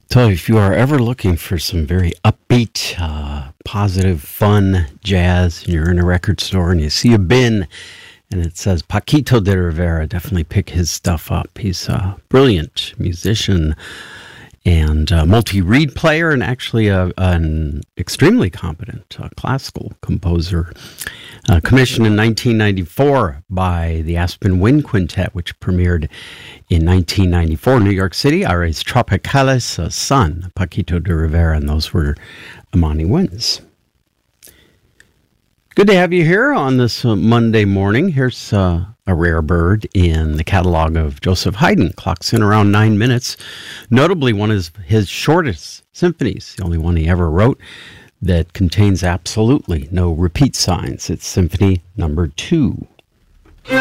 So if you are ever looking for some very upbeat, positive, fun jazz, and you're in a record store and you see a bin and it says Paquito de Rivera, definitely pick his stuff up. He's a brilliant musician and multi-reed player, and actually an extremely competent classical composer. Commissioned in 1994 by the Aspen Wind Quintet, which premiered in 1994 in New York City. Aires Tropicales, son, Paquito de Rivera, and those were Amani Winds. Good to have you here on this Monday morning. Here's a rare bird in the catalog of Joseph Haydn. Clocks in around 9 minutes. Notably, one of his shortest symphonies, the only one he ever wrote, that contains absolutely no repeat signs. It's Symphony Number 2.